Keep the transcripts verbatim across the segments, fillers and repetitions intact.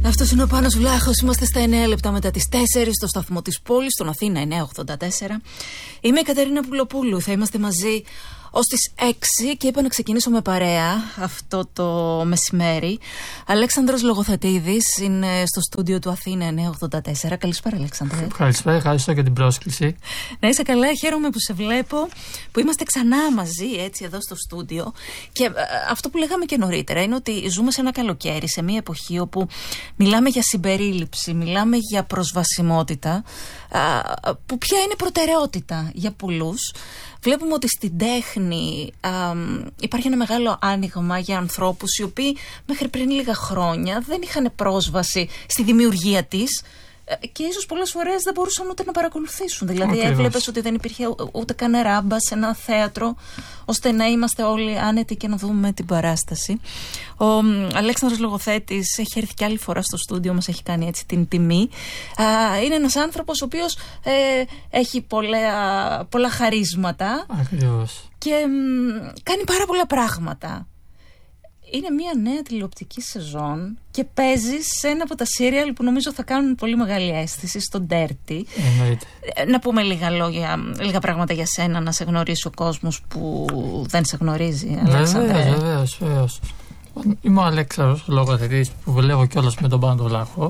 Αυτός είναι ο Πάνος Βλάχος. Είμαστε στα εννέα λεπτά μετά τις τέσσερις στο σταθμό της πόλης, στον Αθήνα εννέα ογδόντα τέσσερα. Είμαι η Κατερίνα Πουλοπούλου. Θα είμαστε μαζί ως τις έξι και είπα να ξεκινήσω με παρέα αυτό το μεσημέρι. Αλέξανδρος Λογοθετίδης είναι στο στούντιο του Αθήνα εννέα ογδόντα τέσσερα. Καλησπέρα, Αλέξανδρε. Καλησπέρα, ευχαριστώ για την πρόσκληση. Να είσαι καλά, χαίρομαι που σε βλέπω, που είμαστε ξανά μαζί έτσι εδώ στο στούντιο. Και ε, αυτό που λέγαμε και νωρίτερα είναι ότι ζούμε σε ένα καλοκαίρι, σε μια εποχή όπου μιλάμε για συμπερίληψη, μιλάμε για προσβασιμότητα, α, που πια είναι προτεραιότητα για πολλούς. Βλέπουμε ότι στην τέχνη α, υπάρχει ένα μεγάλο άνοιγμα για ανθρώπους οι οποίοι μέχρι πριν λίγα χρόνια δεν είχαν πρόσβαση στη δημιουργία της και ίσως πολλές φορές δεν μπορούσαν ούτε να παρακολουθήσουν. Δηλαδή έβλεπες ότι δεν υπήρχε ούτε καν ράμπα σε ένα θέατρο ώστε να είμαστε όλοι άνετοι και να δούμε την παράσταση. Ο Αλέξανδρος Λογοθέτης έχει έρθει κι άλλη φορά στο στούντιο, μας έχει κάνει έτσι την τιμή. Α, είναι ένας άνθρωπος ο οποίος ε, έχει πολλά, πολλά χαρίσματα. Ακριβώς. Και μ, κάνει πάρα πολλά πράγματα. Είναι μια νέα τηλεοπτική σεζόν και παίζει σε ένα από τα σύριαλ που νομίζω θα κάνουν πολύ μεγάλη αίσθηση, στο Dirty. Εννοείται. Να πούμε λίγα λόγια, λίγα πράγματα για σένα, να σε γνωρίσει ο κόσμος που δεν σε γνωρίζει. Βεβαίως, βεβαίως, βεβαίως. Είμαι ο Αλέξανδρος Λογοθετής που δουλεύω κιόλας με τον Πάνο Βλάχο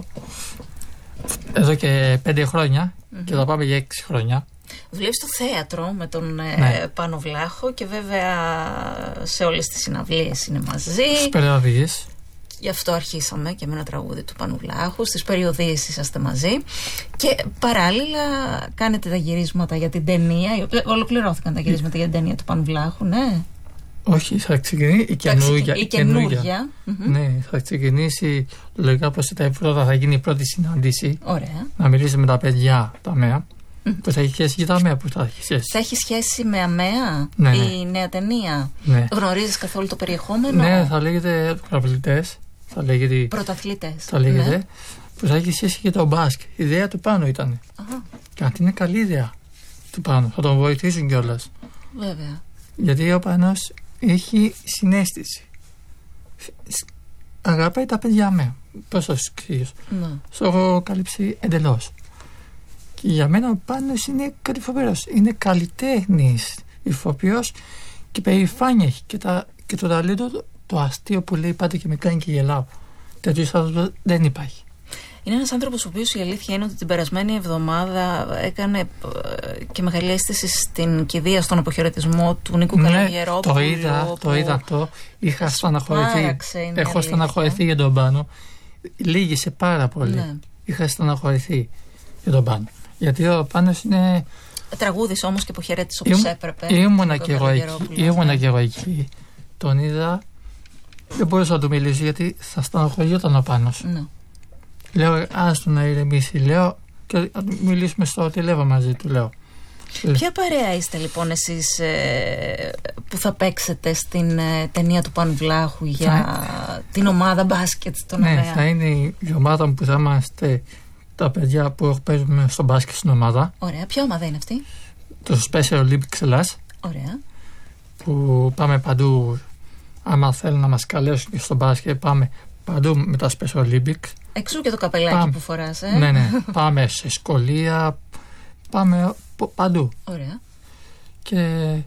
εδώ και πέντε χρόνια mm-hmm. και θα πάμε για έξι χρόνια. Δουλεύεις στο θέατρο με τον ναι. ε, Πάνο Βλάχο και βέβαια σε όλες τις συναυλίες είναι μαζί. Στις περιοδίες. Γι' αυτό αρχίσαμε και με ένα τραγούδι του Πάνου Βλάχου. Στις περιοδίες είσαστε μαζί. Και παράλληλα κάνετε τα γυρίσματα για την ταινία. Ολοκληρώθηκαν τα γυρίσματα για την ταινία του Πάνου Βλάχου, ναι. Όχι, θα ξεκινήσει η καινούργια. Η καινούργια. Mm-hmm. Ναι, θα ξεκινήσει λογικά πως τα πρώτα θα γίνει η πρώτη συνάντηση. Ωραία. Να μιλήσει με τα παιδιά, τα ΜΕΑ. Που θα έχει σχέση και τα ΑΜΕΑ που θα έχει σχέση. Θα έχει σχέση με ΑΜΕΑ, ναι, η ναι. νέα ταινία. Ναι. Γνωρίζεις καθόλου το περιεχόμενο? Ναι, θα λέγεται πρωταθλητές. Θα λέγεται. Πρωταθλητές. Θα λέγεται. Ναι. Που θα έχει σχέση και το μπάσκετ. Η ιδέα του Πάνου ήταν. Αχα. Και αυτή είναι καλή ιδέα του Πάνου. Θα τον βοηθήσουν κιόλας. Βέβαια. Γιατί ο Πάνος έχει συναίσθηση. Αγαπάει τα παιδιά ΑΜΕΑ. Πώς θα σου εξηγήσω. Ναι. Στο έχω καλύψει εντελώς. Και για μένα ο Πάνος είναι κάτι φοβερός. Είναι καλλιτέχνης, ηθοποιός και περηφάνεια έχει. Και, τα, και το ταλέντο, το, το αστείο που λέει πάντα και με κάνει και γελάω. Τέτοιος άνθρωπος δεν υπάρχει. Είναι ένας άνθρωπος ο οποίος η αλήθεια είναι ότι την περασμένη εβδομάδα έκανε και μεγάλη αίσθηση στην κηδεία, στον αποχαιρετισμό του Νίκου ναι, Καλογερόπουλου. Το είδα, το είδα αυτό. Είχα στεναχωρηθεί. Έχω στεναχωρηθεί για τον Πάνο. Λύγησε πάρα πολύ. Ναι. Είχα στεναχωρηθεί για τον Πάνο. Γιατί ο Πάνος είναι. Τραγούδης όμως και αποχαιρέτησε όπως έπρεπε. Ήμουνα και εγώ εκεί. Ήμουνα και εγώ εκεί. Τον είδα. Δεν μπορούσα να του μιλήσω γιατί θα στεναχωριόταν ο Πάνος. Ναι. Λέω, άστο να ηρεμήσει. Λέω, και να μιλήσουμε στο τηλέφωνο μαζί του. Λέω. Ποια παρέα είστε λοιπόν εσείς ε, που θα παίξετε στην ε, ταινία του Πάνου Βλάχου για θα... την ομάδα μπάσκετ στον ναι, ΑΜΕΑ? Ναι, θα είναι η ομάδα που θα είμαστε τα παιδιά που παίζουμε στο μπάσκετ στην ομάδα. Ωραία. Ποια ομάδα είναι αυτή? Το Special Olympics Ελλάς. Ωραία. Που πάμε παντού. Άμα θέλουν να μας καλέσουν και στο μπάσκετ, πάμε παντού με τα Special Olympics. Εξού και το καπελάκι πάμε, που φοράς, ε? Ναι, ναι. Πάμε σε σχολεία, πάμε παντού. Ωραία. Και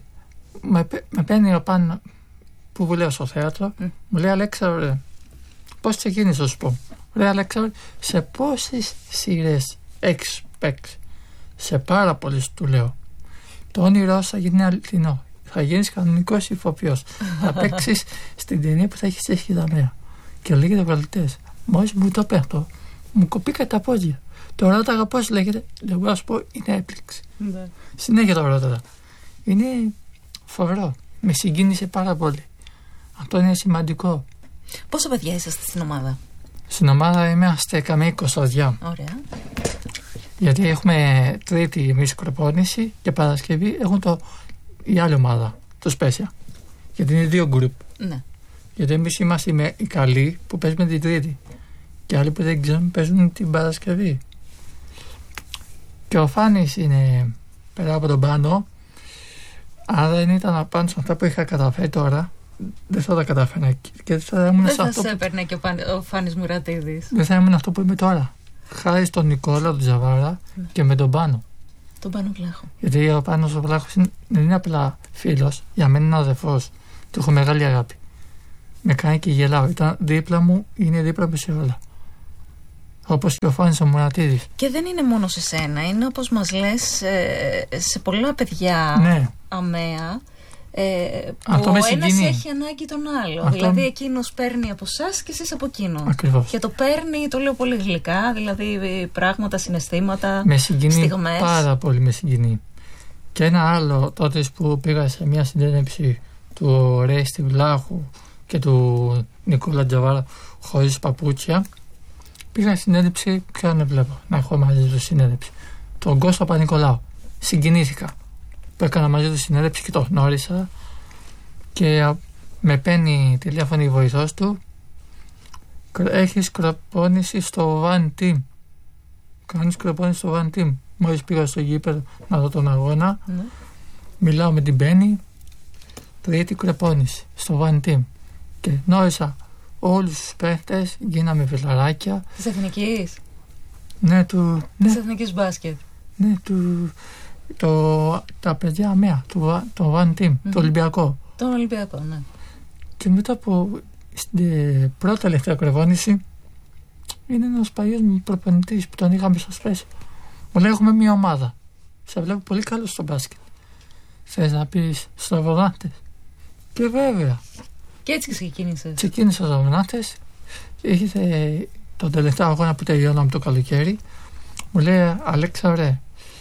με, με παίρνει ο Πάνο που δουλεύω στο θέατρο, mm. μου λέει, Αλέξανδρε, πώς ξεκίνησε να σου πω? Λέει, Αλέξανδρε, σε πόσες σειρές έχεις παίξει? Σε πάρα πολλές, του λέω. Το όνειρό θα γίνει αληθινό. Θα γίνεις κανονικός ηθοποιός. Θα παίξεις στην ταινία που θα έχεις έχει τα ΑΜΕΑ. Και λέγεται Βαλτές. Μόλις μου το πέφτω, μου κοπήκατε τα πόδια. Το ρώταγα πώς λέγεται. Δεν μπορώ να σου πω, είναι έπληξη. Ναι. Συνέχεια το ρώταγα. Είναι φοβερό. Με συγκίνησε πάρα πολύ. Αυτό είναι σημαντικό. Πόσα παιδιά είσαστε στην ομάδα? Στην ομάδα είμαστε καμία είκοσι παιδιά. Ωραία. Γιατί έχουμε Τρίτη εμείς προπόνηση και Παρασκευή έχουν το, η άλλη ομάδα, το Σπέσια. Γιατί είναι δύο γκρουπ. Ναι. Γιατί εμείς είμαστε οι καλοί που παίζουμε την Τρίτη. Και άλλοι που δεν ξέρουν παίζουν την Παρασκευή. Και ο Φάνης είναι πέρα από τον Πάνο. Αν δεν ήταν απάνω σε αυτά που είχα καταφέρει τώρα, δεν θα τα κατάφερα και θα ήμουν δεν σε θα αυτό. σε που... έπαιρνε και ο, Παν... ο Φάνης Μουρατίδης. Δεν θα ήμουν αυτό που είμαι τώρα. Χάρη στον Νικόλα, τον Τζαβάρα ναι. και με τον Πάνο. Τον Πάνο Βλάχο. Γιατί ο Πάνος ο Βλάχος είναι, δεν είναι απλά φίλος, για μένα είναι αδερφός. Του έχω μεγάλη αγάπη. Με κάνει και γελάω. Ήταν δίπλα μου, είναι δίπλα μου σε όλα. Όπως και ο Φάνης ο Μουρατίδης. Και δεν είναι μόνο σε σένα, είναι όπως μας λες σε πολλά παιδιά ναι. αμαία. Ε, που ο ένας έχει ανάγκη τον άλλο. Αυτό... Δηλαδή εκείνος παίρνει από εσάς και εσείς από εκείνον. Ακριβώς. Και το παίρνει, το λέω πολύ γλυκά, δηλαδή πράγματα, συναισθήματα, με συγκινεί στιγμές. Πάρα πολύ με συγκινεί. Και ένα άλλο τότε που πήγα σε μια συνέντευξη του Ρέστη Βλάχου και του Νικόλα Τζαβάρα χωρίς παπούτσια, πήγα συνέντευξη, ποιον δεν βλέπω να έχω μαζί του συνέντευξη, τον Κώστα Παπα-Νικολάου. Συγκινήθηκα που έκανα μαζί του συνέντευξη και το γνώρισα και με παίρνει τηλέφωνο η βοηθός του. Έχεις κροπώνηση στο One Team. Κάνεις κροπώνηση στο One Team. Μόλις πήγα στο γήπεδο να δω τον αγώνα, mm. μιλάω με την Μπέννη, τρίτη κροπώνηση στο One Team. Και γνώρισα όλους τους παίχτες, γίναμε φιλαράκια. Της Εθνικής. Ναι, του... Της ναι, Εθνικής μπάσκετ. Ναι, του... Το, τα παιδιά αμαία, το, το One Team, mm-hmm. το Ολυμπιακό. Τον Ολυμπιακό, ναι. Και μετά από στην πρώτη τελευταία κρεβόνηση είναι ένας παλιός μου προπονητής που τον είχαμε στο σπέσιο. Μου λέει έχουμε μια ομάδα. Σε βλέπω πολύ καλό στο μπάσκετ. Θες να πεις στους Αβωνάτες? Και βέβαια. Και έτσι ξεκίνησες. Ξεκίνησα στους Αβωνάτες. Είχε τον τελευταίο αγώνα που τελειώναμε το καλοκαίρι. Μου λέει Αλέξα, ωραία.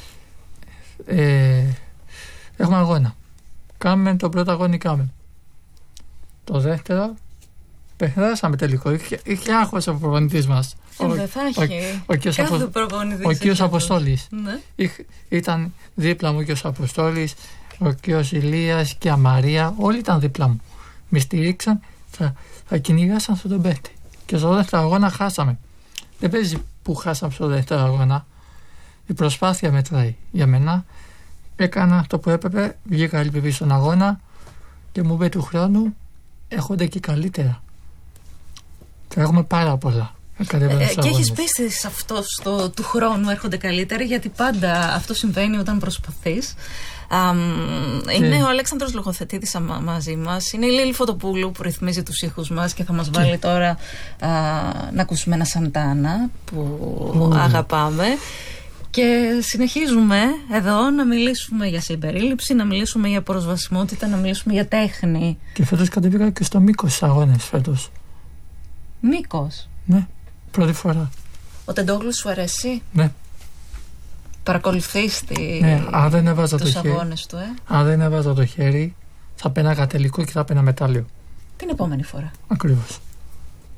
Ε, έχουμε αγώνα. Κάμε τον πρώτο αγώνα, κάμε. Το δεύτερο, περάσαμε τελικό. Είχε, είχε άγχος ο προπονητής μας. Δεν θα έχει. Ο, ο, Κάθε προπονητής. Ο κύριος Αποστόλης. Ναι. Ήταν δίπλα μου ο κύριος Αποστόλης, ο κύριος Ηλίας και η Μαρία. Όλοι ήταν δίπλα μου. Με στηρίξαν, θα, θα κυνηγάσαν στον τον παίκτη. Και στο δεύτερο αγώνα χάσαμε. Δεν παίζει που χάσαμε στο δεύτερο αγώνα. Η προσπάθεια μετράει για μένα. Έκανα αυτό που έπρεπε, βγήκα λυπηπή στον αγώνα και μου είπε του χρόνου έχονται και καλύτερα. Θα έχουμε πάρα πολλά. Ε, και έχεις πίστη σε αυτό στο, του χρόνου έρχονται καλύτερα, γιατί πάντα αυτό συμβαίνει όταν προσπαθείς. Α, είναι και... ο Αλέξανδρος Λογοθετίδης μαζί μας. Είναι η Λίλη Φωτοπούλου που ρυθμίζει τους ήχους μας και θα μας βάλει τώρα α, να ακούσουμε ένα Σαντάνα που oh. αγαπάμε. Και συνεχίζουμε εδώ να μιλήσουμε για συμπερίληψη, να μιλήσουμε για προσβασιμότητα, να μιλήσουμε για τέχνη. Και φέτος κατεβήκα και στο Μήκος αγώνες φέτος. Μήκος? Ναι, πρώτη φορά. Ο Τεντόγλου σου αρέσει? Ναι. Παρακολουθείς τη... ναι, αν δεν έβαζα τους το αγώνες χέρι, του, ε? Αν δεν έβαζα το χέρι, θα πέναγα τελικό και θα πένα μετάλλιο. Την επόμενη φορά. Ακριβώς.